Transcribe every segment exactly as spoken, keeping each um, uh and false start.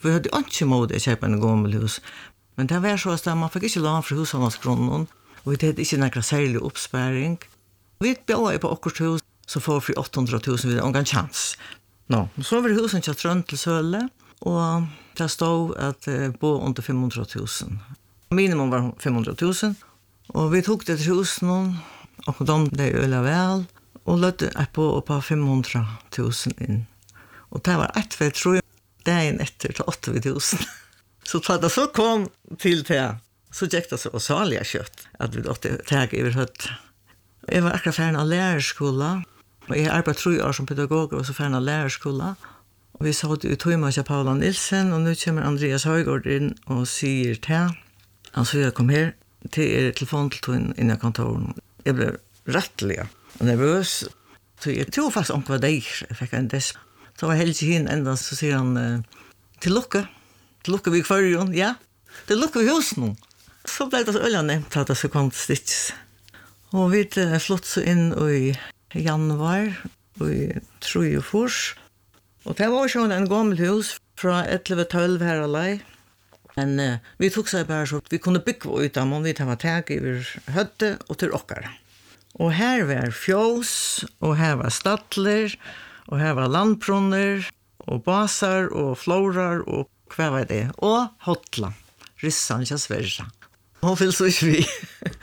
Vi hade inte mod att köpa en gammal hus. Men det var så att man fick inte lån för hushållsgrunden. Och det hade inte några särskild uppsparing. Vi bjöd på åkert hus så får vi åttahundra tusen vid en chans. No. Så var det husen till Trönd till Sölle. Och det stod att uh, bo under femhundra tusen. Minimum var femhundra tusen. Och vi tog det till husen och de blev öliga väl. Och lötte på på femhundra tusen in. Och det var ett för tror jag dagen efter till åtta tusen. Så tar det så kom till det. Så gick det så och saliga kött att vi åt tag över hött. Jag var akkurat färdig av lärarskola. Och jag arbetade tre år som pedagog och så färdig av lärarskola. Och vi sa ut Toima till Paula Nilsen och nu kommer Andreas Höjgård in och säger till. Han sa jag kom här till er telefon till Toin innan kontoren. Jag blev rättliga och nervös. Så jag tror faktiskt om vad det är. Jag fick en dess. Så var helt hin ända så säger han till lucka. Till lucka vi kvar ju. Ja. Till lucka vi hos nu. Så blev det så öliga nämnt att det så kom stitch. Och vi flott så in i januari och i Trojefors. Och det var ju en gammal hus från elva tolv här alla. Men uh, vi tog sig bara så att vi kunde bygga utan om vi tar tag över hötte och till åkare. Och här var fjås och här var stadler och här var landbrunner och basar och florar och vad var det? Och hotla. Rissan till Sverige. Hon vill så inte vi.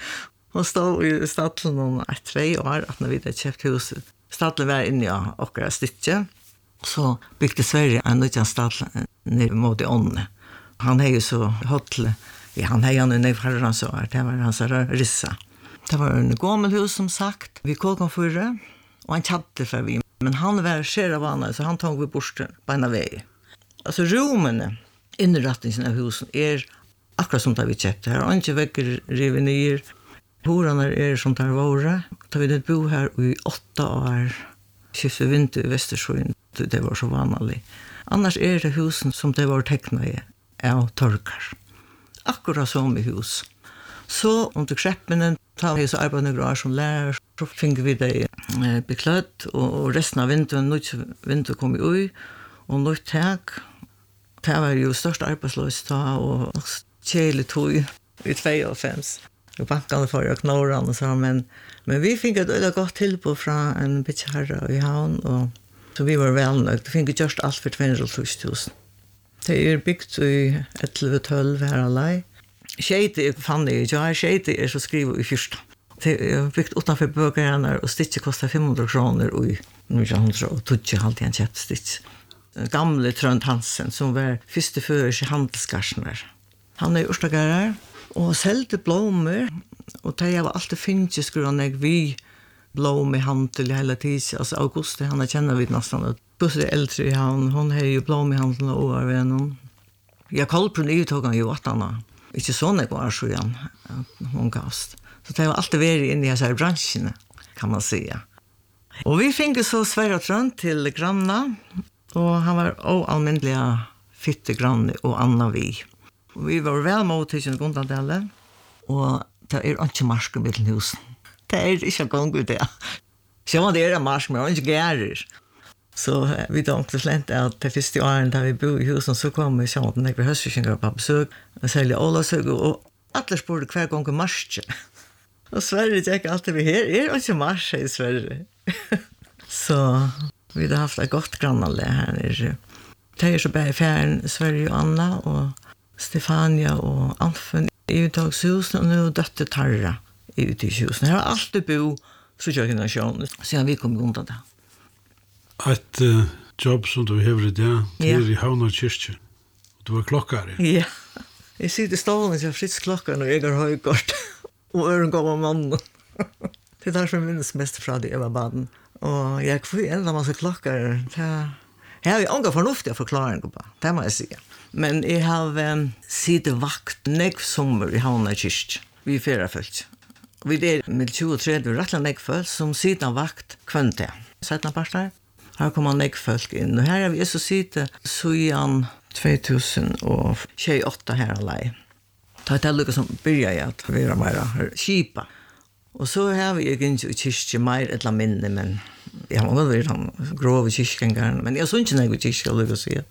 Hon stod i stadlen om ett tre år att när vi hade köpt huset. Stadlen var inne i åkare stitche. Så byggde Sverige en ny stadlen nere mot i ånne. Han är ju så hotle. Ja, han är ju nu för han så att det var hans rissa. Det var en gammal hus som sagt. Vi kom förra och han chatte för vi. Men han var skera vana så han tog vi bort på en väg. Alltså rummen inrättningen av husen är akkurat som det vi köpte här. Och inte väcker revenier. Horan är som tar våra. Tar vi det bo här i åtta år. Skifte vinter i Västersjön. Det var så vanligt. Annars är det husen som det var tecknade av torkar. Akkurat som i hus. Så under skräppenen tar vi så arbeta några år som lärare. Så fick vi det eh, beklätt och resten av vintern, nytt vinter kom vi ut och nytt tag. Det var ju största arbetslöshet och tjejligt tog i två och fem. Och bankarna för jag knorran och så men men vi fick ett öde gott tillpå från en bitchherre i havn och så vi var välnöjda. Vi fick just allt för tvåhundratusen tusen. Det är byggt i elva tolv här alla. Skejte fann det ju. Jag skejte är så skriver i första. Det är byggt utanför bögarna och stitch kostar femhundra kronor och nu är hon så tutje alltid en köpt stitch. Gamle Trönd Hansen som var första för i handelskarsener. Han är urstagare och säljde blommor och det var alltid finns skrona vi blom i handel hela tiden. Alltså augusti han känner vi nästan. Busse äldre i han hon har ju blom i handel och år vännen. Jag kallar på ny tog han ju att han inte såna går så igen. Hon gast. Så det var alltid varit inne i så här branschen kan man säga. Och vi fick så Sverige Trönd till granna och han var oallmänliga fitte granne och Anna vi. Och vi var väl mottagen i Gondandale och det är inte marsk i Mittelhusen. Det är inte gång ut det. Så var det är en marsk men inte gärer. Så vi tänkte slänt att det första åren där vi bor i husen så kom vi så att när vi höstfiskingar på besök och sälja ålasög och alla spår kvar gång i mars. Och Sverige gick alltid vi här är inte mars i Sverige. Så vi har haft ett gott grannale här nere. Det är så bara färn Sverige och Anna och Stefania och Alfen i uttagshusen och nu dötte Tarra i uttagshusen. Här har alltid bo så jag kan sjön sen vi kom undan det. Ett uh, jobb som du har i det, det är i Havnar kyrkje. Du var klockare. Ja. Jag sitter i stolen så Fritz klockan och jag har höjkort och öron går om mannen. Det är därför jag minns mest från det jag var baden. Och jag får ju ändå massa klockare. Jag har ju ånga förnuftiga förklaringar på det må jag säga. Men jag har um, sitt vakt nekv sommer i Havnar kyrkje. Vi är fyra följt. Vi är med tjugo trettio rättla nekv följt som sitter vakt kvönte. Sättna parstar. Här kommer nekv folk in. Och här har vi så sitter så igen tjugohundratjugoåtta här alla. Det är lika som börjar jag att vara mer kipa. Och så har vi inte i kyrkje mer ett minne, men jag har väl varit han grov kyrkjengaren, men jag såg inte något kyrkje, lika att säga.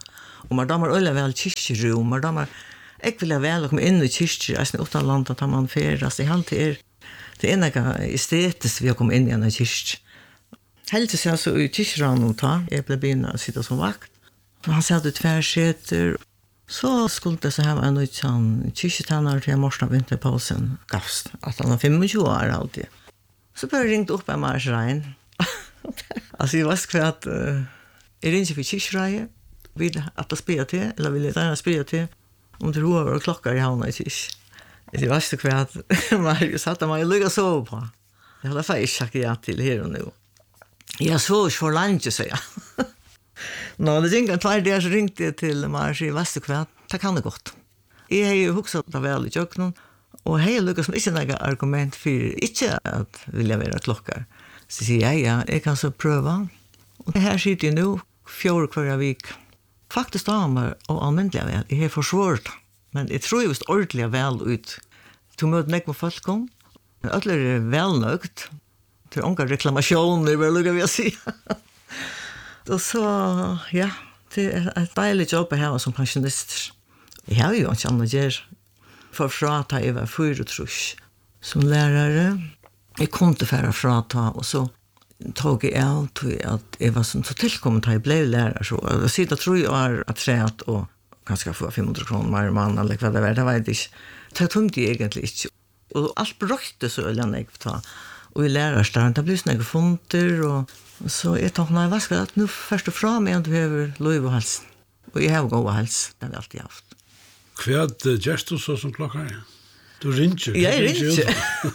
Och man damer ölla väl kyrkjerum, man damer jag vill väl komma in i kyrkjer, alltså utan land att man färdas i halt är det ena estetiskt vi har kommit in i en kyrkje. Helt så så i kyrkran och ta, jag blev börja sitta som vakt. Han sa det tvärsätter. Så skulle det så här en utan kyrktannar till morgon vinterpausen gavst att han har tjugofem år alltid. Så började ringt upp en marsrein. Alltså jag var skvärt uh, är det inte för kyrkreje vill att det spela till eller vill det gärna spela till om det roar och klockar i havna i kyrk. Det var så kvärt Marius satt man ju lugga sova på. Jag hade faktiskt sagt ja till här och nu. Jag såg för lunch så ja. Nå, det gick en tvär där så ringte jag till Marius i Västerkvärt. Det kan det gott. Jag har ju huxat det väl i köknen och hej lyckas inte några argument för inte att vilja vara klockar. Så säger jag, ja, jag kan så pröva. Och det här sitter ju nu fjord kvar vik. Faktiskt damer och allmäntliga väl. Jag har försvårt. Men jag tror just ordentligt väl ut. Tog möt nek med folk om. Alla är väl nögt. Till ånga reklamationer, vad lukar vi att säga. Och så, ja, det är ett dejligt jobb att ha som pensionister. Jag har ju inte annat gör. För frata jag var fyra trus. Som lärare. Jag kunde inte färra frata och så tog jag allt att jag var så tillkommet att jag blev lärare. Så jag sitter tror jag är att träet och kanske få femhundra kronor mer man eller vad det var. Det var inte. Det tänkte jag egentligen inte. Och allt brökte så eller annat. Och i lärarstaden, det blev sådana funter och så jag tog när jag var ska att nu först och fram är att du behöver lov och hals. Och jag har gått hals, det har vi alltid haft. Kvärt gestus så som klockan är. Du ringer. Jag ringer.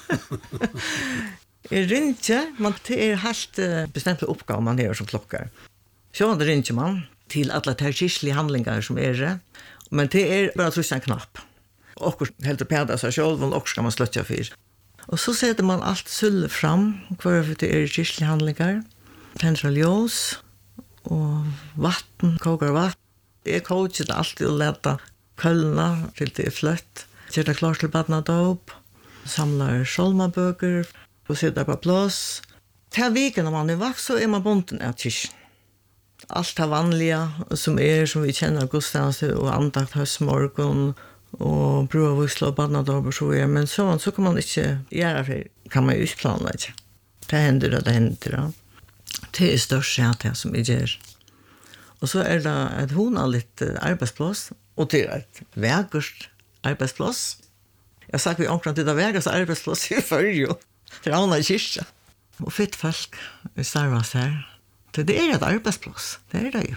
Jag ringer, men det är helt bestämt uppgave man gör som klockar. Så det ringer man till alla de kyrkliga handlingar som är det. Men det är bara att trycka en knapp. Och helt peda sig själv och ska man slötja för. Och så sätter man allt sull fram kvar för det är kyrkliga handlingar. Tändra ljus och vatten, kokar vatten. Jag coachar alltid att leta kölna till det är flött. Sätta klart till badnadop. Samlar solmaböcker och sätter på plats. Till viken när man är vakt så är man bunden av kyrkan. Allt det vanliga som är som vi känner gudstjänst och andakt höstmorgon och brödvuxla och badnadop och så är. Men så, så kan man inte göra för kan man ju utplanlägga. Det händer och det händer. Det är störst det som vi gör. Och så är det ett honalligt arbetsplats och det är ett vägust arbetsplats. Jag sa att vi omkring till det vägust arbetsplats i förrjö. Till Anna i kyrka. Och fitt folk i starvas här. Det är ett arbetsplats. Det är det ju.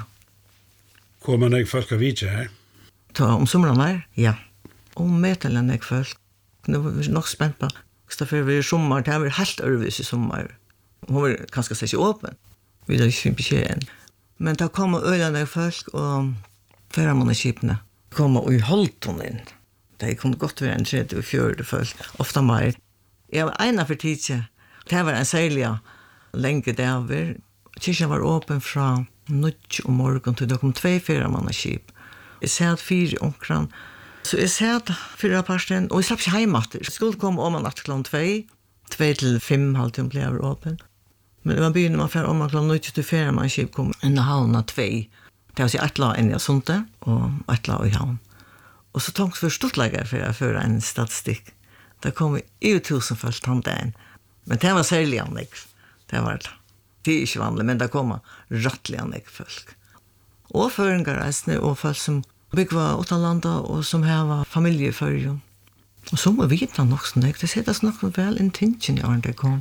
Kommer ni folk att vidja här? Ta om somrarna här? Ja. Om metelen jag folk. Nu är vi nog spänt på. Så för vi är sommar. Det här var helt övervis i sommar. Hon var ganska sig öppen. Vi har inte besked än. Men då kommer öljande folk och färramannaskiparna kommer i Holton in. Det kunde gott vara en tredje och fjörde folk. Ofta mer. Jag var ena för tidsje. Det var en sälja länge där. Kyrkan var öppen från nutt och morgon till det kom två färramannskip. Jag satt fyra omkran. Så jag satt fyra parsten och jag slapp inte hem efter. Jag skulle komma om natt klockan två. Två till fem halvtimme blev öppen. Men det var byn man för om man klockan nutt till färramannskip kom en halvna två. Det var så ett lag en jag sånt och ett lag i havn. Och så tog vi stortläggare för att föra en statistik. Det kom ju tusen folk tanten. Men det var särskilt anlägg. Det var det. Det är inte vanligt, men det kommer rättliga anlägg folk. Och föringar och folk som bygger utanlanda och som har familj i förrjön. Och så må vi vita nog snägt. Det sättas nog väl en tinchen i år det kom.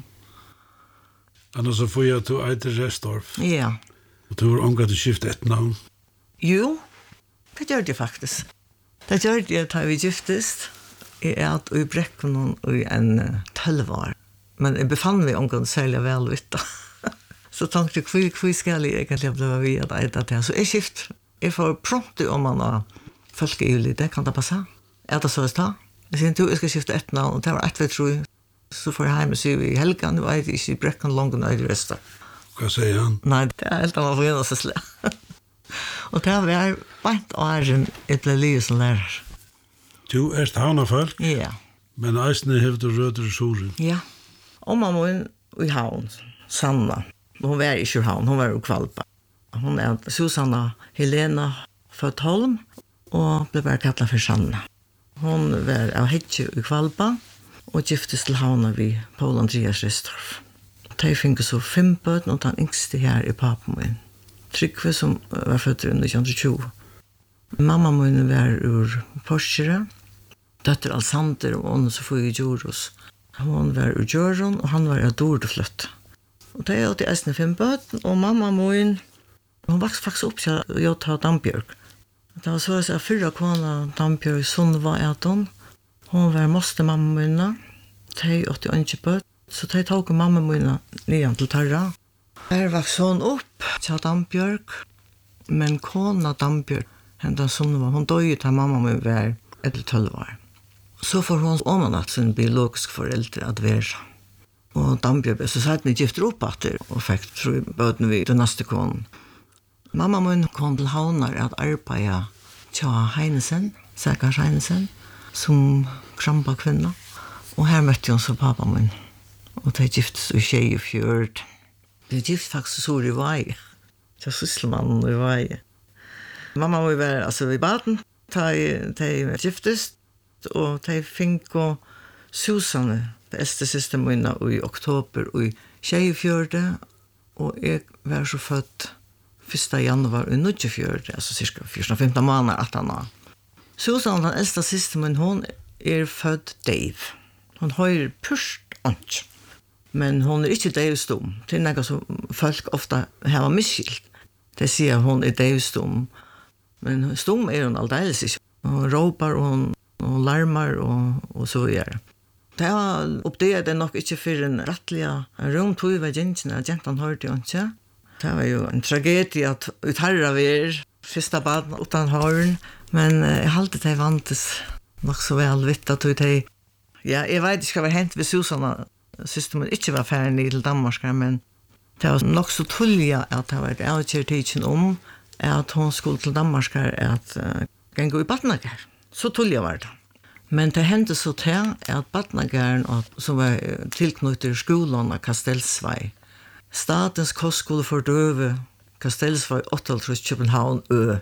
Annars så får jag till Eiter Restorff. Ja. Och du har omgått att skifta ett namn. Jo, det gör det faktiskt. Det gör det att vi giftest. Jeg er at i brekken i en tolv år. Men jeg befann meg omgående særlig vel ute. Så tenkte jeg, hvor, hvor skal jeg egentlig bli ved at jeg etter det? Så jeg skift. Jeg får prompt om man har folk i juli. Det kan det passe. Er det så jeg tar? Jeg sier, du, jeg skal skifte et navn. Og det var et ved tro. Så får jeg hjemme og sier vi i helgen. Nå er det ikke i brekken langt og i resten. Hva sier han? Nei, det er helt annet for en av seg slett. Og det var bare åren jeg ble livet som lærer. Du er havnafolk, ja. Men eisne har du rødere soren. Ja. Og mamma i havn, Sanna. Hon var ikke i havn, hon var i Kvalpa. Hon er Susanna Helena født Holm, og ble bare kallet for Sanna. Hon var av Hedje i Kvalba, og giftes til havna vi Paul Andreas Ristorff. De fikk så fem bøten, og den yngste her i papen min. Trygve som var født i nitton tjue. Mamma min var ur Porsche, døtter Alexander og Anne Sofie Djoros. Hon var ur Djoron, og han var av Dordefløtt. Og de hadde eisne fem bøten, og mamma min, hun vokste faktisk opp til Jota Dambjørg. Det var så at fyrre kona Dambjørg Sundva Edon. Hun var moster mamma mina. De åtte ikke bøt, så de tok mamma mina nyan til Tarra. Der vokste hun opp til Dambjørg, men kona Dambjørg, hendan Sundva, hun døde til mamma min var etter tolv år. Så får hun omanat sin biologiske foreldre at være. Og Dambjørg, så satt ni gifter opp etter, og fikk tro bøten vi til neste konen. Mamma min kom til Havnar at arbeide til Heinesen, Sækars Heinesen, som krampa kvinna. Og her møtte hun så pappa min. Og de giftes i tjej i fjord. De giftes faktisk så i vei. Til Sysselmannen i vei. Mamma min var altså i baden. De, de giftes, og de fikk og Susanne, det eldste siste minna i oktober i tjej i fjord. Og jeg var så født första januari i nittiofjord, alltså cirka fjorton femton månader att han har. Susan, den äldsta systemen, hon är född Dave. Hon har pust ont. Men hon är inte Dave-stum. Det är något som folk ofta har misskilt. Det säger hon är Dave-stum. Men stum är hon alldeles inte. Hon ropar och hon, hon larmar och, och så vidare. Det var uppdelade nog inte för en rättliga rum tog var genterna, gentan hörde ju inte. Det var ju en tragedi att utharra vi första baden utan hörn, men jag hade det vantes nog så väl vitt att det ja, jag vet inte vad hänt vid Susanna systemet inte var färdig till Danmark, men det var nog så tulliga att det var ett avkärtidsen om att hon skulle till Danmark att uh, gå i Batnagar. Så tulliga var det. Men det hände så till att Batnagaren som var tillknutet i skolan av Kastelsvej, Statens kostskole for døve, Kastelsvej åttiofem København Ø.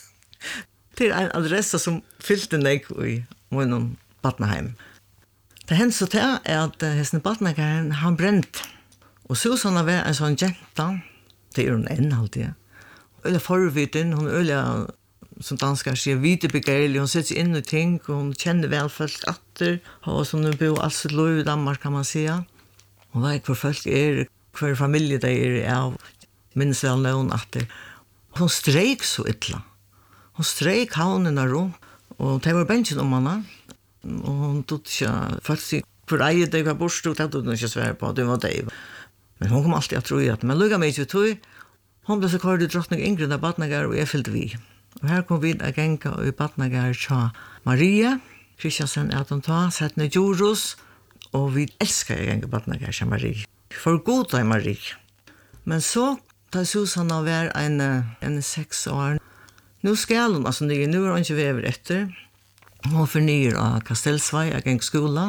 Det er en adresse som fylte nek i munnen Batnaheim. Det hendte så til at hesten Batnagaren, han brent. Og Susanna var en sånn jenta, det er hun enn alltid. Øyla forviden, hun øyla, som danskar sier, videbegærlig, hun sitter inn i ting, og hun kjenner vel folk atter, og som hun bor alt sitt lov i Danmark, kan man säga. Hun vet hvor folk er, hver familie det er av, minnes vel noen atter. Hun streik så ytla. Hun streik havnene rundt, og det var bensjen om henne. Og hun tog ikke, folk sier, for eier det var bortstod, det tog hun ikke svære på, det var det. Men hun kom alltid at tro i at, men lukka meg ikke tog, hun ble så kvar i drottning Ingrid av Batnagar, og jeg fyllde vi. Og her kom vi a genga i Batnagar til Maria, Kristiansen er de ta, sett ned Djoros, og vi elskar a genga Batnagar til Maria. For god av Maria. Men så, da Susanna var en, en seks år, nu skal hun, altså nye, nu er hun ikke vever etter, hun fornyer av Kastelsvej, a genga skola,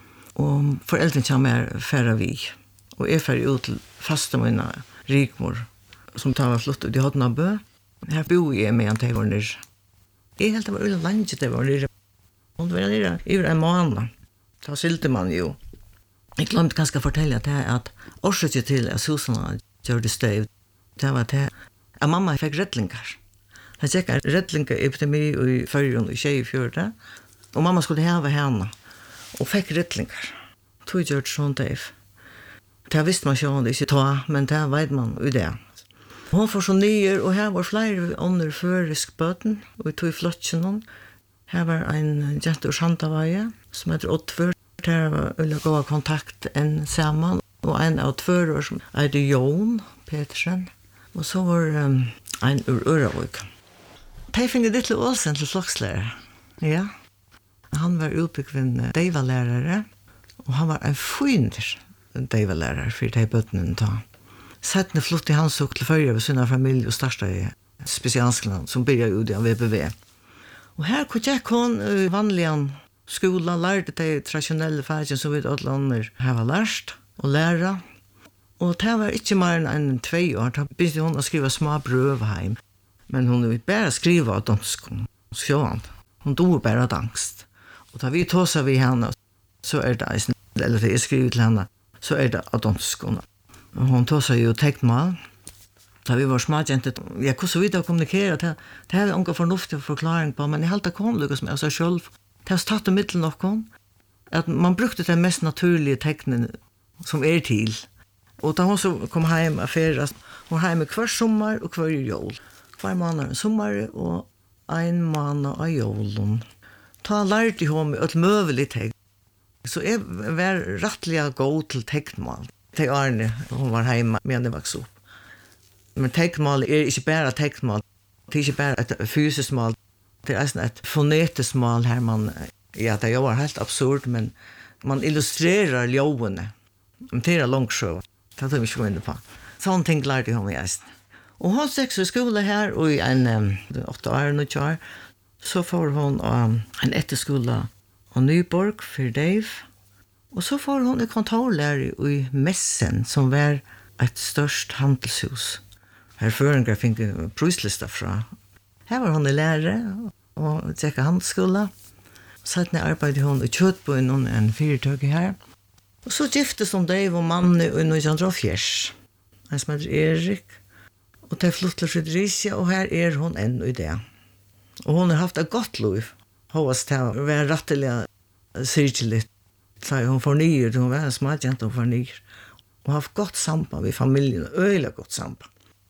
og foreldren kommer færre vi. Og jeg færre ut til faste mine rikmor, som tar flott ut i Hodnabø. Her bor jeg med en tevorner. Jeg helt det var ulla langt tevorner. Hun var nere i en måned. Da sylte man jo. Jeg glemte ganske å fortelle at det er at årsøkje til at Susanna gjør det støv. Det var det at mamma fikk rettlingar. Det gikk en rettlingar-epidemi i Førjøen i Tjejefjordet. Og mamma skulle heve henne. Og fikk rettlingar. Tog gjør det sånn det. Det visste man ikke om det ikke ta, men det vet man jo det. Hon får så nyer, og her var flere ånder førisk bøten, og vi tog i flottsjen. Her var en jente ur Sandavaje, som heter Oddfør. Her var øyla gåa kontakt en sammen, og en av tvører som er det Jon Petersen. Og så var um, en ur Øravøk. De finner ditt til Åsen til flokslærer. Ja. Han var utbyggvinn deivalærere, og han var en fynder deivalærere for de bøtene ta. Settene flott i hans og til førje ved sinne familie og største i spesialskolen som begynte ut i V B V. Og her kunne jeg kun i vanlige skoler lærte de tradisjonelle fagene som vi alle andre har lært og lære. Og det var ikke mer enn tve år. Da begynte hun å skrive små brøv hjem. Men hon vill bara skriva av danskon. Sjåan. Hon dog bara danskt. Och då vi tåsar vi henne så är det, eller det är skrivit till henne, så är det av danskon. Och hon tåsar ju tecknmål. Da vi var småjenter, jeg kunne så vidt å kommunikere, det, det er en fornuftig forklaring på, men jeg halte kom lykkes med seg selv. Det har stått i middelen noen, at man brukte det mest naturlige teknen som er til. Og da hun så kom hjem av ferie, hun hjem hver sommer og hver jul. Hver måned en sommer og en måned av julen. Da lærte hun med et møvelig tekn. Så jeg var rettelig god til teknmål. Til Arne, hun var hjemme med jeg vokste opp. Men tegnmål er ikke bare tegnmål. Det er ikke bare et fysisk mål. Det er et fonetisk mål her man, ja, det er jo helt absurd, men man illustrerer ljøvene. Det er langt sjø. Det tar vi ikke gå inn på. Sånne ting lærte hun i eisen. Og hun seks i skole her, og i en um, åtte år, nødt år, så får hun um, en etterskole av Nyborg for Dave. Og så får hun et kontorlærer i Messen, som var et størst handelshus. Her føringer fikk prislista fra. Her var hun i lærer og tjekka handelsskola. Satt ned arbeidde hun i kjøttbøyen og en fyrtøk her. Og så giftes hun Dave og mannen i nitton oh four. Han som heter Erik. Og til flott til Fredericia, og her er hun ennå i det. Og hun har haft et godt liv. Håvast til å være rettelig syrkelig. Så hun får nyer, hun var en smadjent og får nyer. Og haft godt samband med familien, øyelig godt samband.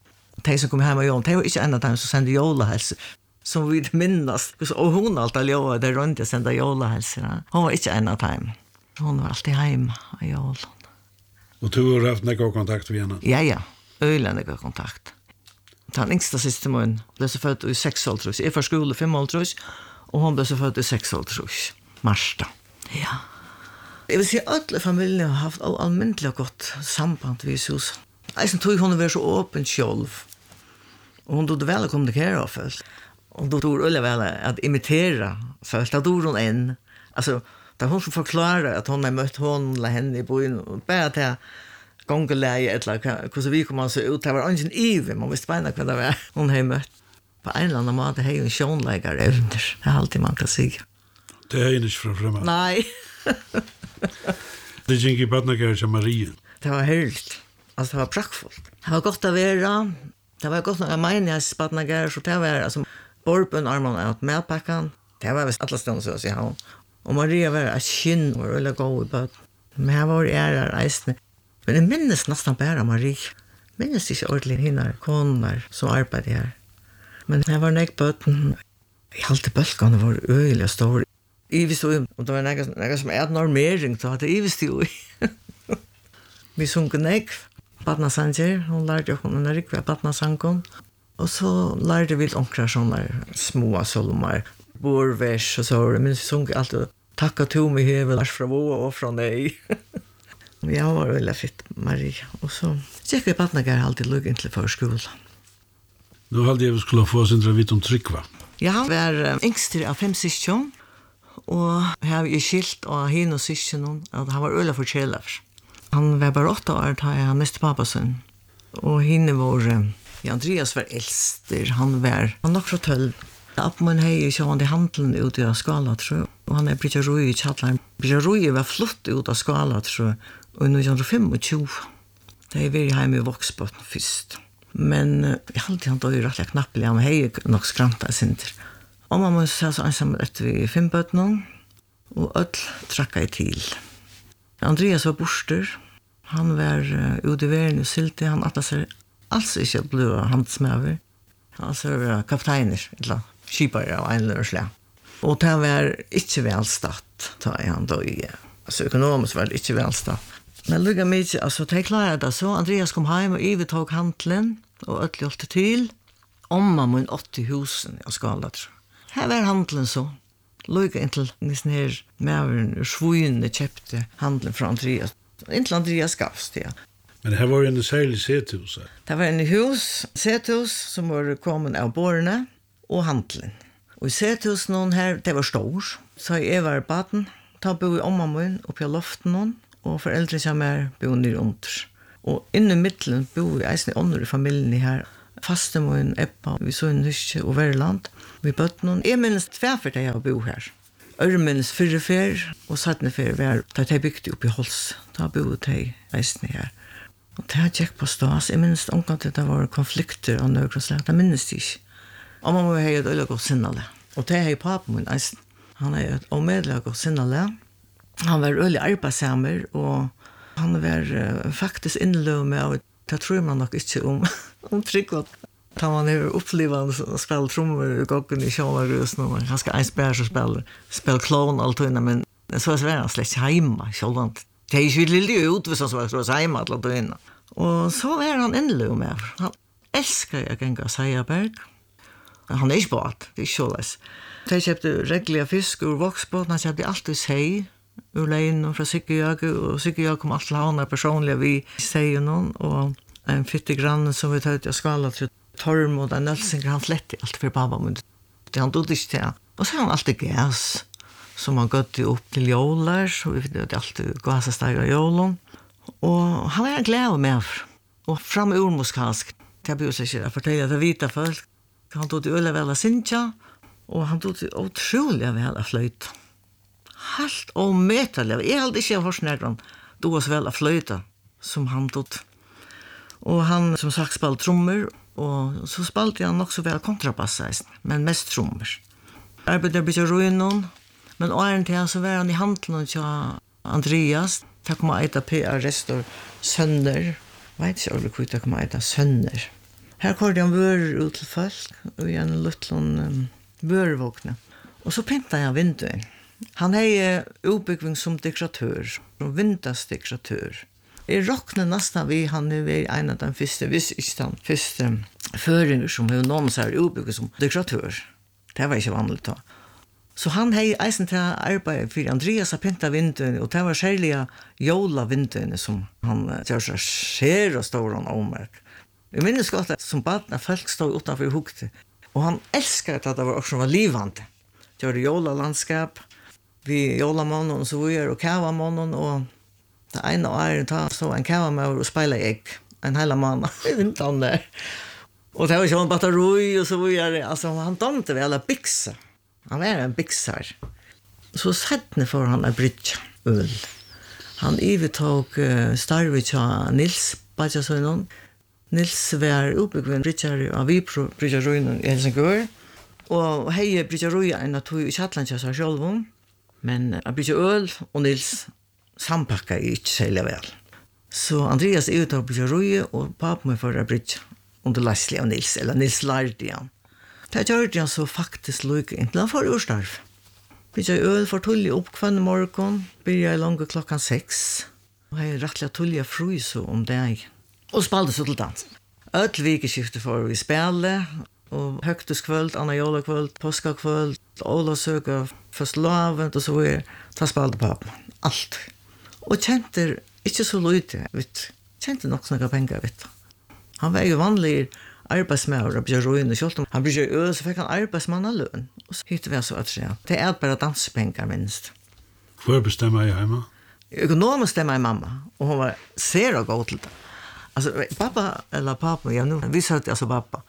De som kom hjem og jolen, de var ikke en av dem som sendte jolahelse, som vi minnes. Og hun alltid lova der rundt og sendte jolahelse. Hun var ikke en av dem. Hun var alltid hjemme av jolen. Og du har haft nekka kontakt med henne? Ja, ja. Øyelig nekka kontakt. Den yngste siste måneden ble så født i seks år, tror jeg. Jeg var skole fem år, tror jeg. Og hun ble så født i seks år, tror jeg. Marsta. Ja. Jeg vil si at alle familier har haft almindelig godt samband med Jesus. Jeg tror hun var så åpen selv. Og hun tog vel å kommunikere av folk. Og hun tog veldig vel å imitere folk. Da tog hun en. Altså, da hun skulle forklare at hun har møtt hun eller henne i byen, og bare til gongeleie, eller hvordan vi kommer så ut. Det var ingen iver, man visste bare hva det var hun har møtt. På en eller annen måte har hun sjånleggere evner. Det er alltid man kan si. Det er ikke fra fremme. Nei. Det gikk i badnagere til Marie. Det var helt. Altså, det var prakkfullt. Det var godt å være. Det var godt å mene jeg badnagere, så det var altså, Borben, Arman og medpakken. Det var visst alle steder, så å si han. Og Maria var et kinn og veldig god i bøten. Men jeg var ære reisende. Men jeg minnes nesten bare Marie. Jeg minnes ikke ordentlig henne, koner som arbeider her. Men jeg var nek bøten. Jeg halte bølgene var øyelig stor. Jeg visste jo, og det var noe som er normering, så hadde jeg visste jo. Vi sunket nek, badnasanger. Hun lærte jo hun en rikve badnasangen. Og så lærte vi omkring sånne små solomar. Borvers og så, men vi sunket alltid takka to med hevel fra våre og fra deg. Jeg var veldig fitt, Marie. Og så gikk vi badnager alltid lukk inn til forskolen. Nå hadde jeg skulle få sin vidt om Trykva. Ja, han var yngst av fem syskjøn, og jeg har jo skilt av henne og syskjøn, at han var øyelig forskjellig. Han var bare åtte år da jeg miste pappa sin. Og henne var, ja, Andreas var eldster, han var, han nok fra tølv. Appmann hei ikke han i handelen ut av skala, tror jeg. Og han er Bridja Rui i Tjallan. Bridja Rui var flott ut av skala, tror jeg, og nitton tjuefem. Det er vi hjemme i Voksbøtten først. Men jeg halte han da jo rettelig knappelig, han hei nok skranta i sinter. Og man må se så ensammen etter vi fem bøtten, og ødel trakka i til. Andreas var borster, han var uh, ute i verden og sylte, han atta seg alls ikke blå handsmøver. Han var kapteiner, eller skipare av en eller slag. Og det var ikke velstatt, da han da i, altså økonomisk var det ikke velstatt. Men lukka mykje, altså, det klaret det så. Andreas kom heim og Ive tog handelen, og ødelig holdt det til. Om man må inn åtti husen av skala, tror jeg. Her var handelen så. Lukka inntil nesten her medveren og svøyene kjøpte handelen fra Andreas. Inntil Andreas gavst, ja. Men her var jo en særlig sethus. Det var en hus, sethus, som var kommet av bårene, og handelen. Og i sethus noen her, det var stor. Så jeg var i baden, da bo i ommamun, oppi av loften noen, og foreldre som er bo nere under. Og inne i middelen bo i eisen i ånder i familien her. faste min Eppa, vi så en hyske og Verland, vi bøtt noen. Jeg minnes tverfer da jeg bo her. Øre minnes fyrre fer, og sattne fer var da jeg bygde opp i Hols. Da bodde jeg reisende her. Og det har jeg på stas. Jeg minnes omkant at det var konflikter av nøygrunnslæg. Det minnes jeg ikke. Og man må ha et øyelig godt sinnelig. Og det har jeg papen min eisen. Han er et omedelig godt sinnelig. Han var øyelig arbeidsamer, og han var uh, faktisk inneløv med, og det tror man nok ikke om, om tryggvat. Da man er opplevende og spiller trommer i gokken i kjålarusen, og han skal eins bære og spille, spille klon og alt og men så er han slett ikke hjemme, kjålant. Det er ikke lille ut hvis han var hjemme alt og inne. Og så er han inneløv med. Han elsker jeg gjenga Seiaberg. Han er ikke på alt, det er ikke kjåles. De kjøpte reglige fisk ur voksbåten, han kjøpte alltid sei, ur leien og fra Sikkejag, og Sikkejag kom alt havna personlig vi seien noen, og en fytte grann som vi tatt i skala til Torm og den Nølsinger, han fletti alt for pappa, men det han dodde ikke til. Og så har han alltid gas, som han gått opp til jolar, så vi hadde alltid gasasteg av jolen, og han var glad med, og fram ur muskalsk, det blir jo ikke å fortelle at det vita folk, han tog til øle vel av Sintja, og han tog til utrolig vel av fløyt. Helt ometerlig. Jeg hadde ikke hørt nærmere då var så vel av fløyta som han tog. Og han som sagt spalte trommer, og så spalte han nok så vel kontrabass, men mest trommer. Arbeidet ble ikke ruinen, men åren til så var han i handelen til Andreas. Det kom å eita P R-restor sønner. Jeg vet ikke hvor det kom å eita sønner. Her kordet han vører ut til folk, og igjen luttelen um, vørevåkne. Og så pyntet jeg vinduet. Han er utbygging som dekoratør, som vintersdekoratør. Jeg råkner nesten vi, han er en av de første, hvis ikke den første føringer som er noen som er utbygging som dekoratør. Det var ikke vanlig da. Så han har eisen til å arbeide for Andreas har pyntet vinduene, og det var særlig jola vinduene som han gjør seg skjer og står og ommerk. Jeg minnes godt at som baden at folk stod utenfor hukte, og han elsket at det var også var livande. Det var jola landskap, vi jolamånen og så videre, og kavamånen, og det ene året ta så en kavamør og speile egg, en hele mann, i vinteren der. Og det var ikke en batteri og så videre, altså han domte vel å bykse. Han var en bykser. Så settene for han en brytja, øl. Han ivetog uh, starvet av Nils, bare så noen. Nils var oppbyggven brytjar av Vipro, brytjarruinen i Helsingør, og hei brytjarruinen en av tog i Kjallandja seg selv om, men jeg brytja øl og Nils sampakka ikke særlig vel. Så Andreas er ute av brytjarruinen, og pappa meg for å brytja under Leslie av Nils, eller Nils lærte han. Det gjør han så faktisk lykke inntil han får urstarv. Brytja øl for tullig opp kvann morgen, byrja i lange klokkan seks, og hei rettelig tullig frys om det. Og spalte så til dans. Øtl vikeskifte for vi spille, og høgteskvöld, Anna Jolakvöld, Påskakvöld, Ålasøka, først lavet, og så var jeg, ta spalte pappa. Alt. Og kjente ikke så lite, vet kjente nok snakka penger, vet Han var jo vanlig arbeidsmæver og blir ruin, og han blir jo øl, så fikk han arbeidsmann av løn. Og så hittet vi så at det er bare danspenger, minst. Hvor bestemmer jeg hjemme? Økonomisk stemmer jeg mamma, og hun var ser og god til det. Alltså pappa eller pappa jag nu vi sa att alltså pappa.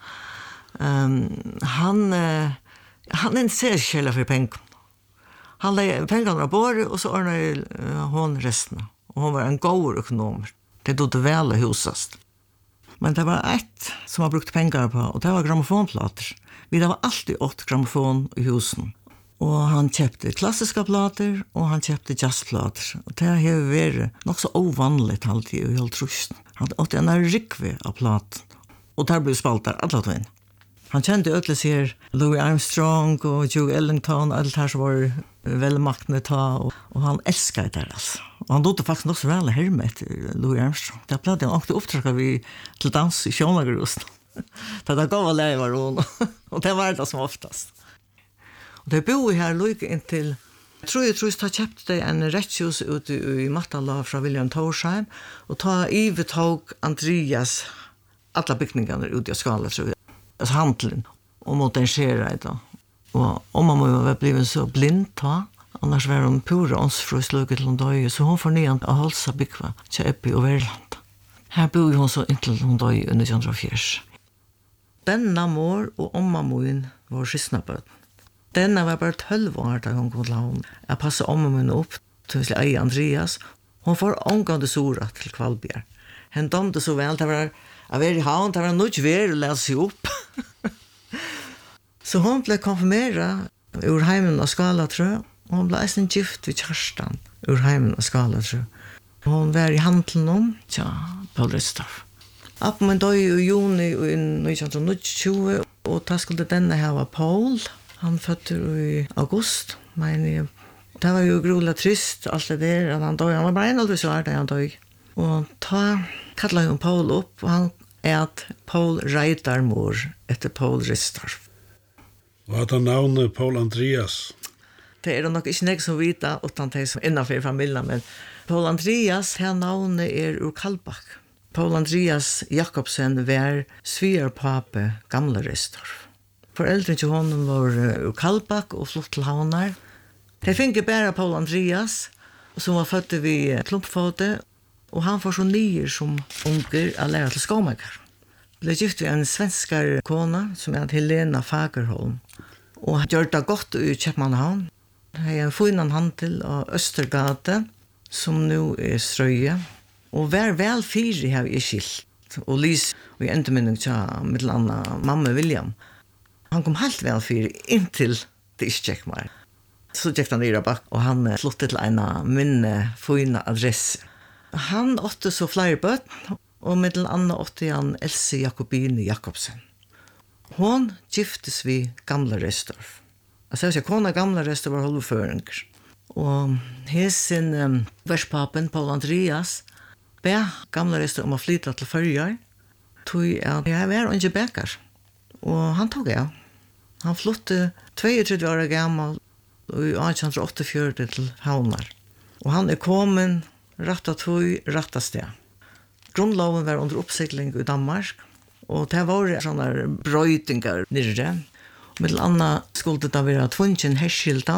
Ehm um, han uh, han är ser själv för pengar. Han lägger pengarna på och så ordnar uh, hon resten. Och hon var en god ekonom. Det då det väl husast. Men det var ett som har brukt pengar på och det var grammofonplater. Vi det var alltid åt grammofon i husen. Och han köpte klassiska plater och han köpte jazzplater. Och det har varit nog så ovanligt alltid i helt trust. Han åt en rikve av platen. Och där blev spaltar alla två. Han kände ötles här Louis Armstrong och Joe Ellington, allt här som var välmaktande ta. Och, och han älskade det alltså. Och han dog faktiskt också väl här med Louis Armstrong. Det plats han åkte uppdrag vi till dans i Kjolnagerusen. Det där gav alla var hon. Och det var det som oftast. Och det bor här lika in till jag tror jag tror jag har köpt det en rättshus ute i Mattala från William Torsheim och ta ivetog Andreas alla byggningarna ute i Skala tror jag. Alltså handeln och modernisera det. Och om man må blivit så blind ta annars var de pura ånsfröslöket till hon så hon får ner att halsa byggva till Eppi och Verland. Här bor hon så inte hon döj under nittonhundrafjärde. Denna mor og omma min var skissnabød. Denna var bare tølv år da hun kom til havn. Jeg passet omma min opp til sin ei Andreas. Hun får omgående sora til Kvalbjerg. Hen domte så vel, det var av er i havn, det var nok ver å lese seg opp. Så hun ble konfirmeret ur heimen av Skalatrø, og hun ble eisen gift ved Kjerstan ur heimen av Skalatrø. Hun var i handelen om, tja, Paul Ristorff. Appen min døg i juni i nitton tjue, og da skulle denne her var Paul. Han fødte i august, mener jeg. Det var jo grulig trist, alt det der, at han døg. Han var bare en aldri så er det han døg. Og da kallet hun Paul opp, og han er at Paul Reidarmor etter Paul Ristorff. Hva er det navnet Paul Andreas? Det er nok ikke nek som vita, utan det som innenfor familien, men Paul Andreas, her navnet er ur Kallbakk. Paul Andreas Jakobsen var svigerpape gamle Ristorff. Foreldren til honom var ur Kallbakk og flott til havnar. De finner bare Paul Andreas, som var født vid klumpfåte, og han får så nyer som unger å lære til skåmaker. Ble gift ved en svenskar kona, som er Helena Fagerholm, og han gjør det godt i Kjeppmannhavn. Det er en finan handel av Østergate, som nu er strøye, og vær vel fire har jeg skilt. Og Lys, og jeg endte minning til middelandet mamma William. Han kom helt vel fire inntil det ikke gikk meg. Så gikk han i Rabak, og han flyttet til en minne fine adresse. Han åtte så flere bøtt, og middelandet åtte han Else Jakobine Jakobsen. Hon giftes vi gamle Ristorff. Jeg sier ikke, kona gamle Ristorff var hovedføringer. Og hesin um, verspapen, Paul Andreas, be gamle Ristorff om å flytta til Førjar, tog jeg, jeg var ikke bekar. Og han tog jeg. Han flytte trettio år gammal og i nitton åttiofyra til Havnar. Og han er kommet ratta tog, ratta sted. Grundloven var under oppsikling i Danmark, og det var sånne brøytingar nirre. Med annet skulle det være tvungen herskilda.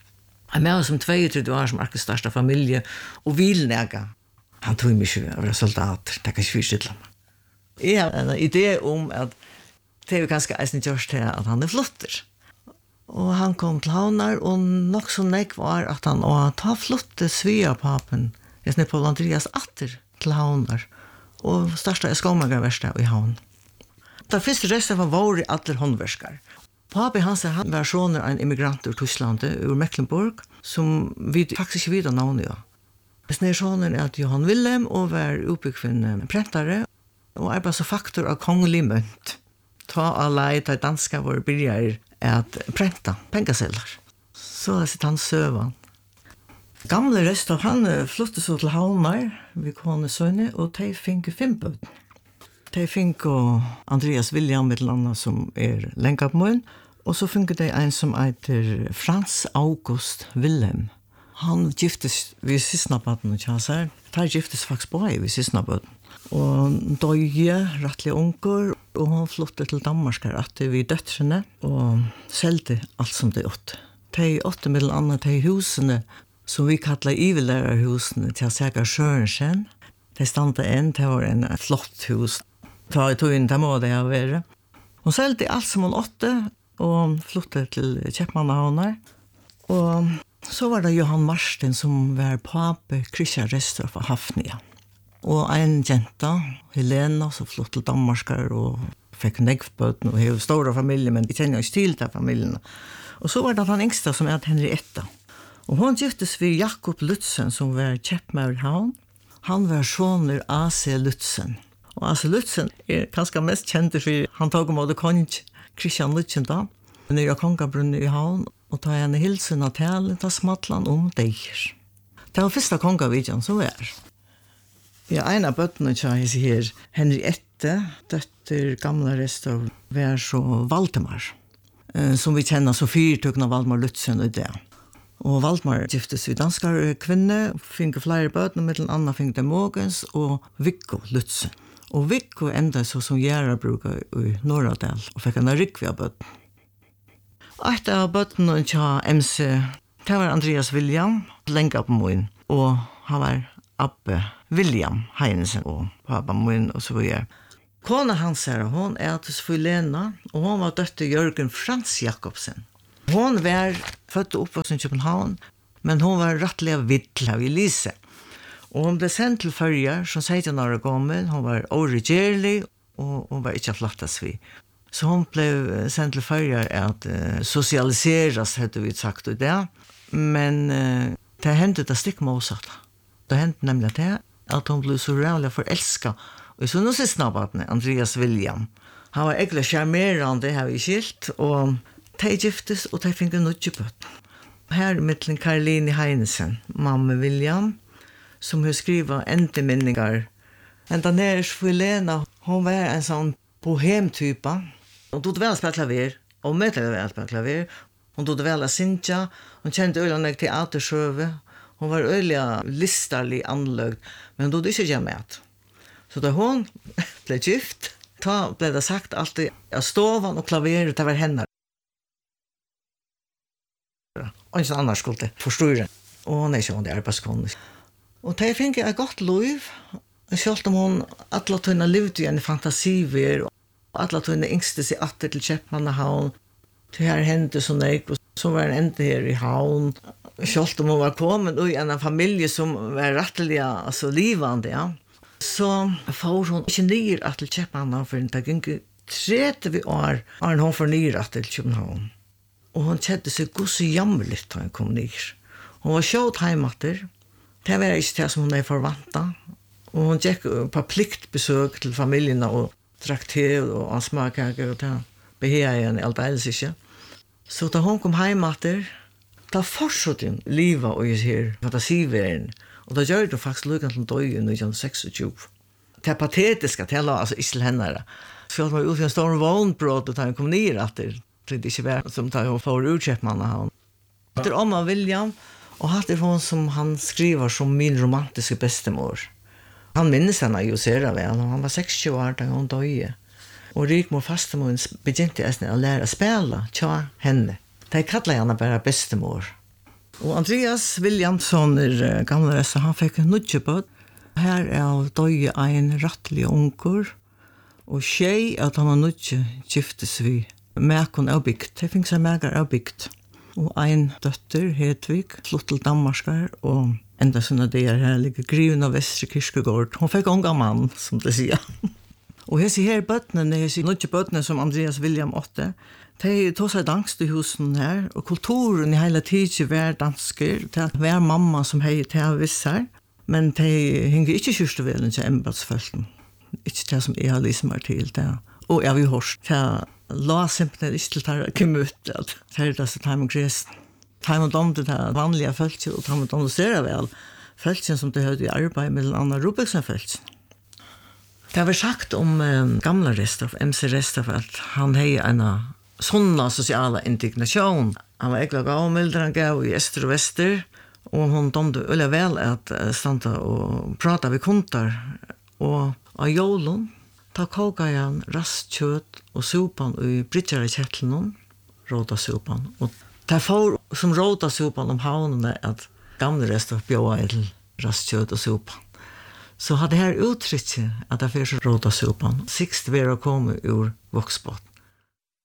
Han var som trettio år som akkurat største familie, og vilnega. Han tog mig ikke å være soldater, det kan ikke fyrstidla meg. Jeg har en idé om at det er jo ganske eisen gjørst til at han er flotter. Og han kom til Havnar, og nok så nek var at han å ta flotte sviapapen, jeg snitt Paul Andreas atter til Havnar, og største er skåmagerverste i Havn. Det første resten var våre atter håndverskar. Papi hans er han var sånne en immigrant ur Tyskland, ur Mecklenburg, som vi faktisk ikke videre navnet, ja. Snær sånne er at Johan Wilhelm, og var oppbyggvinn prentare, og arbeid som faktor av kongelig mønt. Ta alle de danska våre byrjar at prenta pengasedlar. Så er sitt han søvan. Gamle Ristorff, han flyttet så til Havnar, vi kone sønne, og de fikk fem bøten. De fikk Andreas William, et eller annet som er lengt på munn, og så fikk de en som heter Frans August Wilhelm. Han giftes vid Sisnabaden og Kjasar. De giftes faktisk bare vid Sisnabaden. Og døye, rettelig unger, og han flyttet til Danmark her, at vi døtrene, og selte alt som de åtte. De åtte mellom annet de husene, som vi kallar ivelærerhusene til Sækar Sørensen. De stande en, det var en flott hus. Ta i tog inn, det må det ha vært. Hun selte alt som hun åtte, og flyttet til Kjeppmannhavnar. Og så var det Johan Marsten som var pape Christian Ristorff av Hafnia. Og en jenta, Helena, som flyttet til Danmarkar og fikk negvbøten og hevde store familie, men de kjenner ikke til til familien. Og så var det han yngste som er Henrietta. Og hun giftes ved Jakob Lutzen, som var kjeppmær i Havn. Han var sånner A C Lutzen. Og A C Lutzen er kanskje mest kjent for han tog om det kong Christian Lutzen da, nere av kongabrunnet i Havn, og ta henne hilsen av talen til smatlan om deir. Det var første kongavidjan som var. Ja, en av bøttene jeg sier Henriette, døtter gamle Ristorff, var så Valdemar, som vi kjenner så fyrtøkna Valdemar Lutzen og det. Og Valdemar giftes vi danskar kvinne, fikk flere bøttene, med den andre fikk det Mogens og Viggo Lutzen. Og Viggo enda så som Gjæra bruker i Norradal, og fikk en rikvi av bøttene. Et av bøttene til M C, det var Andreas William, lenge på min, og han var Abbe William Heinesen og pappa min og så videre. Kona hans her, hon er til Lena, og hon var døtter Jørgen Frans Jakobsen. Hon var født og oppvoksen i København, men hon var rettelig vittla i Lise. Og hon ble sendt til Førjar som sytten år gammel, hon var origerlig, og hon var ikke flattast vi. Så hon ble sendt til Førjar at uh, sosialiseras, hadde vi sagt i det. Men uh, det hendte det stikk motsatt. Det hendte nemlig det at hon ble så rævlig forelsket. Og så nå sist snabbatene, Andreas William. Han var egentlig charmerende, har vi skilt, og de giftes, og de fikk en nødgjebøtt. Her er mittlen Karoline Heinesen, mamma William, som har skrivet endeminninger. Men den her Lena, hun var en sånn bohemtype. Hun tog vel å spille klaver, og med til å spille klaver. Hun tog vel å synge, hun kjente øyne teatersjøve. Hun var øyelig listerlig anløgd, men hun tog ikke gjøre med. Så da hun ble gift, da ble det sagt alltid at stoven og klaveret, det var henne. Og ikke annars skulle det forstyrre. Og hun er ikke hun det arbeidskone. Og det fikk jeg et godt liv. Selv om hun alle tøyne levde i en fantasiver, og alle tøyne yngste seg atter til Kjøpmannahavn. Det her hendte så nek, og så var hun enda her i havn. Selv om hun var kommet i en familie som var rettelig, altså livende, ja. Så får hun ikke nyr at til Kjøpmannahavn, for det gikk tretti år, og hun får nyr at til Kjøpmannahavn. Og hun kjente seg god så jammerlig da hun kom nyr. Hun var kjøtt heimater. Det var ikke det som hun er forvantet. Og hun gikk på pliktbesøk til familiene og drakk te og smakkaker og det. Beheget igjen i alt ellers ikke. Så da hun kom heimater, da fortsatte hun livet og i her fantasiverden. Og da gjør det faktisk lykken til døy i nitten tjueseks. Det er patetisk at jeg la altså ikke til henne. Så jeg var ute i en stor vognbrott og da hun kom ned etter. Det ikke var som da hun får utkjøpmannet. Det er Omma William, og hatt er hun som han skriver som min romantiske bestemor. Han minnes henne jo ser vel, og han var sekstjue år da hun døde. Og Rikmor Fastemor begynte å lære å spille til henne. De kallet henne bare bestemor. Og Andreas Williamson er gamle resta, han fikk en nødgjebød. Her er døde en rettelig unger, og tjej at han var nødje giftes vi. Mækon er bygd, det finnes en mækar er bygd. Og en døtter, Hedvig, flott til Danmarskar, og enda sånne der her ligger Griven av Vestre Kirkegård. Hun fikk unga mann, som det sier. Og hese her bøttene, hese nødje bøttene som Andreas William åtte, de tog seg dansk i husen her, og kulturen i hele tiden var dansker, det var mamma som hei til å visse her, men de henger ikke kyrstevelen til embatsfølten. Ikke det som jeg har liksom vært til det. Og jeg har jo hørt til la simpelthen ikke til å komme ut at det er det som tar med gresen. Tar med dem til det vanlige følelsen, og tar med dem til å se vel følelsen som det høyde i arbeid med Anna Rubiksen-følelsen. Det var sagt om um, gamle Restoff, M C Restoff, at han hei en sånne sosiale indignasjon. Han var ekkert gammel, han gav i Øster og Vester, og hun domte veldig vel at uh, stande og prate ved kontar. Og av jålen, ta koka igjen rast kjøtt og sopan i brytjare kjettelen, råda sopan. Og det får som råda sopan om havnene at gamle Restoff bjøa til rast kjøtt og sopan. Så hadde her uttrykket at det fyrir råda sopan, sikst vera komme ur voksbåten.